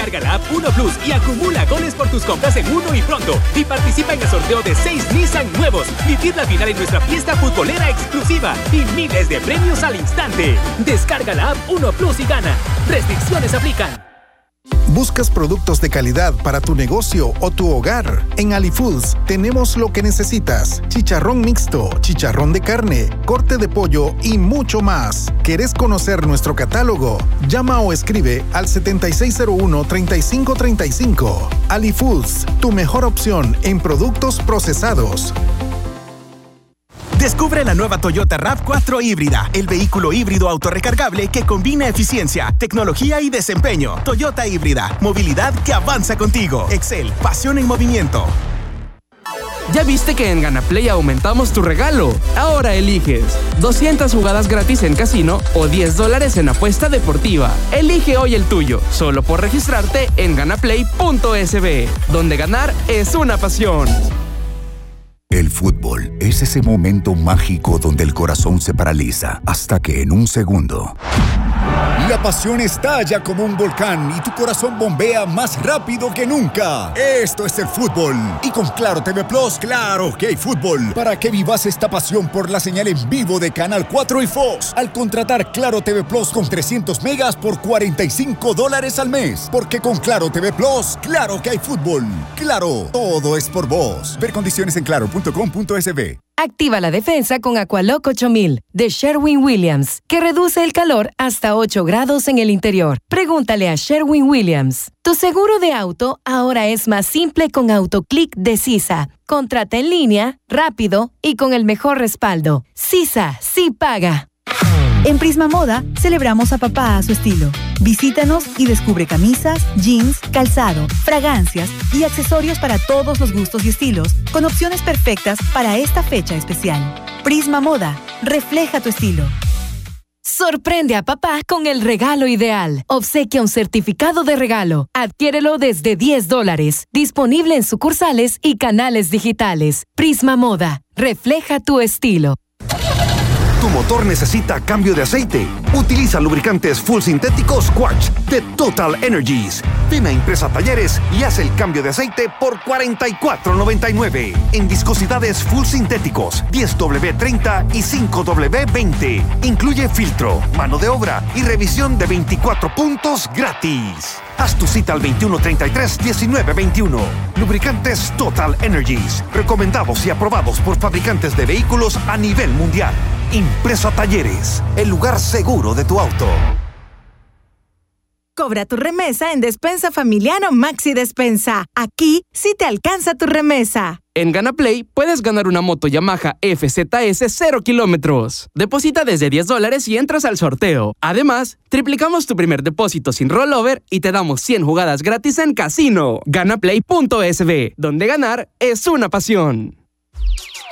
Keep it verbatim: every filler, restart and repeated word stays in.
Descarga la app Uno Plus y acumula goles por tus compras en Uno y Pronto. Y participa en el sorteo de seis Nissan nuevos. Vivir la final en nuestra fiesta futbolera exclusiva. Y miles de premios al instante. Descarga la app Uno Plus y gana. Restricciones aplican. ¿Buscas productos de calidad para tu negocio o tu hogar? En AliFoods tenemos lo que necesitas. Chicharrón mixto, chicharrón de carne, corte de pollo y mucho más. ¿Querés conocer nuestro catálogo? Llama o escribe al setenta y seis cero uno, treinta y cinco treinta y cinco. AliFoods, tu mejor opción en productos procesados. Descubre la nueva Toyota RAV cuatro híbrida, el vehículo híbrido autorrecargable que combina eficiencia, tecnología y desempeño. Toyota híbrida, movilidad que avanza contigo. Excel, pasión en movimiento. ¿Ya viste que en GanaPlay aumentamos tu regalo? Ahora eliges doscientas jugadas gratis en casino o diez dólares en apuesta deportiva. Elige hoy el tuyo, solo por registrarte en ganaplay punto es be, donde ganar es una pasión. El fútbol es ese momento mágico donde el corazón se paraliza hasta que en un segundo la pasión estalla como un volcán y tu corazón bombea más rápido que nunca. Esto es el fútbol. Y con Claro T V Plus, claro que hay fútbol. Para que vivas esta pasión por la señal en vivo de Canal cuatro y Fox. Al contratar Claro T V Plus con trescientos megas por cuarenta y cinco dólares al mes. Porque con Claro T V Plus, claro que hay fútbol. Claro, todo es por vos. Ver condiciones en claro punto com punto es be. Activa la defensa con Aqualock ocho mil de Sherwin-Williams, que reduce el calor hasta ocho grados en el interior. Pregúntale a Sherwin-Williams. Tu seguro de auto ahora es más simple con AutoClick de Sisa. Contrata en línea, rápido y con el mejor respaldo. Sisa sí paga. En Prisma Moda, celebramos a papá a su estilo. Visítanos y descubre camisas, jeans, calzado, fragancias y accesorios para todos los gustos y estilos, con opciones perfectas para esta fecha especial. Prisma Moda, refleja tu estilo. Sorprende a papá con el regalo ideal. Obsequia un certificado de regalo. Adquiérelo desde diez dólares. Disponible en sucursales y canales digitales. Prisma Moda, refleja tu estilo. Tu motor necesita cambio de aceite. Utiliza lubricantes full sintéticos Quartz de Total Energies. Ven a Impresa Talleres y haz el cambio de aceite por cuarenta y cuatro noventa y nueve. En viscosidades full sintéticos diez doble treinta y cinco doble veinte. Incluye filtro, mano de obra y revisión de veinticuatro puntos gratis. Haz tu cita al veintiuno treinta y tres diecinueve veintiuno. Lubricantes Total Energies. Recomendados y aprobados por fabricantes de vehículos a nivel mundial. Impresa Talleres, el lugar seguro de tu auto. Cobra tu remesa en Despensa Familiar o Maxi Despensa. Aquí sí te alcanza tu remesa. En GanaPlay puedes ganar una moto Yamaha F Z S cero kilómetros. Deposita desde diez dólares y entras al sorteo. Además, triplicamos tu primer depósito sin rollover y te damos cien jugadas gratis en casino. ganaplay punto es be, donde ganar es una pasión.